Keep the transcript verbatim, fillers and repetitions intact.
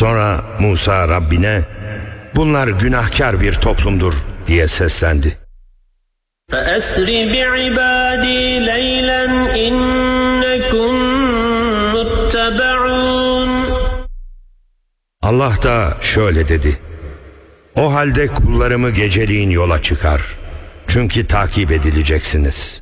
Sonra Musa Rabbine, bunlar günahkar bir toplumdur diye seslendi. فَأَسْرِ بِعِبَادِي لَيْلًا إِنَّكُمْ مُتَّبَعُونَ Allah da şöyle dedi: o halde kullarımı geceliğin yola çıkar. Çünkü takip edileceksiniz.